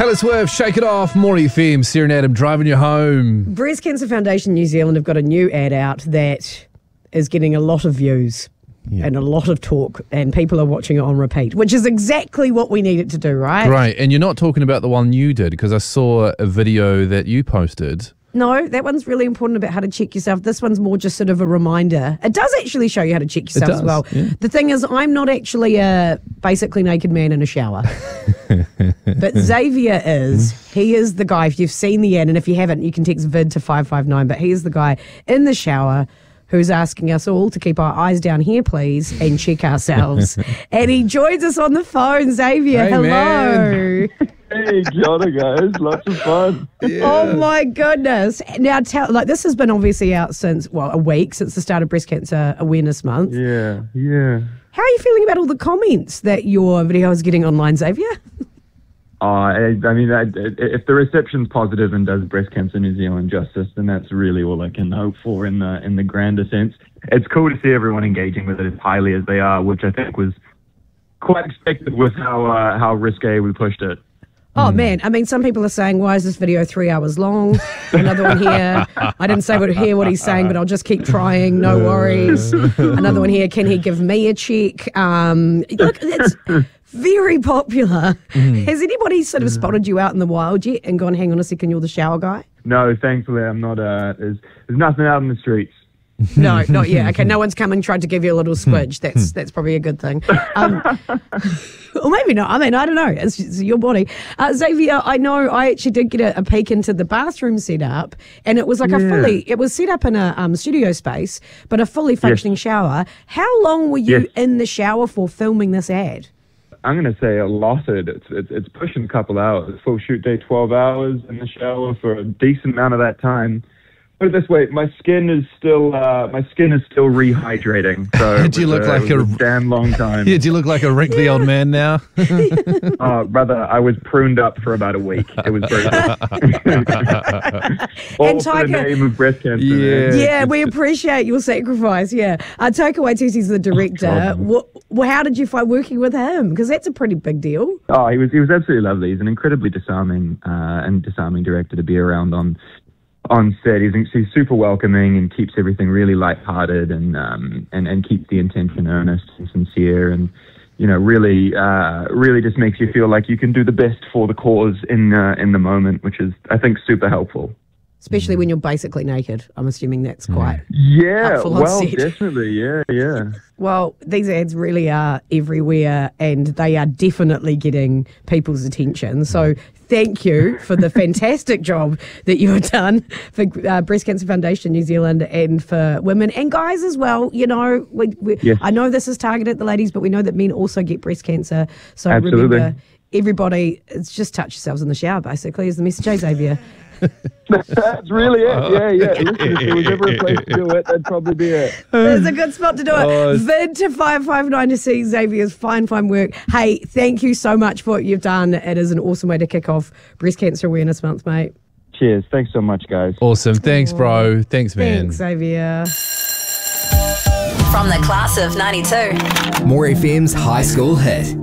Taylor Swift, Shake It Off, More FM, Sarah and Adam driving you home. Breast Cancer Foundation New Zealand have got a new ad out that is getting a lot of views and a lot of talk, and people are watching it on repeat, which is exactly what we need it to do, right? Right, and you're not talking about the one you did, because I saw a video that you posted. No, that one's really important about how to check yourself. This one's more just sort of a reminder. It does actually show you how to check yourself as well. Yeah. The thing is, I'm not actually a basically naked man in a shower. But Xavier is. He is the guy. If you've seen the ad, and if you haven't, you can text VID to 559. But he is the guy in the shower who's asking us all to keep our eyes down here, please, and check ourselves. And he joins us on the phone. Xavier, Hey, hello. man. Hey, Gianna, guys. Lots of fun. Oh, my goodness. Now, this has been obviously out since, a week, since the start of Breast Cancer Awareness Month. Yeah. How are you feeling about all the comments that your video is getting online, Xavier? If the reception's positive and does Breast Cancer New Zealand justice, then that's really all I can hope for in the grander sense. It's cool to see everyone engaging with it as highly as they are, which I think was quite expected with how risque we pushed it. Oh, man. I mean, some people are saying, why is this video 3 hours long? Another one here, I didn't hear what he's saying, but I'll just keep trying. No worries. Another one here, can he give me a check? Look, it's very popular. Has anybody sort of spotted you out in the wild yet and gone, hang on a second, you're the shower guy? No, thankfully I'm not. There's nothing out in the streets. No, not yet. Okay, no one's come and tried to give you a little squidge. That's probably a good thing. Or maybe not. I mean, I don't know. It's your body. Xavier, I know I actually did get a peek into the bathroom setup, and it was like it was set up in a studio space, but a fully functioning shower. How long were you in the shower for filming this ad? I'm going to say allotted. It's pushing a couple hours. Full shoot day, 12 hours in the shower for a decent amount of that time. Put it this way, my skin is still rehydrating. So Do you look like a damn long time. Yeah, do you look like a wrinkly old man now? Brother, I was pruned up for about a week. It was brutal. All for the name of breast cancer. Yeah. We appreciate your sacrifice. Yeah, Taika Waititi's the director. How did you find working with him? Because that's a pretty big deal. Oh, he was absolutely lovely. He's an incredibly disarming director to be around on set. He's super welcoming and keeps everything really lighthearted and keeps the intention earnest and sincere, and really just makes you feel like you can do the best for the cause in the moment, which is, I think, super helpful. Especially when you're basically naked. I'm assuming that's quite helpful on set. Definitely, yeah. Well, these ads really are everywhere, and they are definitely getting people's attention. So thank you for the fantastic job that you have done for Breast Cancer Foundation New Zealand and for women and guys as well. I know this is targeted at the ladies, but we know that men also get breast cancer. So remember, everybody, it's just touch yourselves in the shower, basically, is the message, Xavier. That's really it. Yeah. Listen, if there was ever a place to do it, that'd probably be it. It's a good spot to do it. VID to 559 to see Xavier's fine work. Hey, thank you so much for what you've done. It is an awesome way to kick off Breast Cancer Awareness Month, mate. Cheers. Thanks so much, guys. Awesome. Thanks, bro. Thanks, man. Thanks, Xavier. From the class of 92. More FM's high school hit.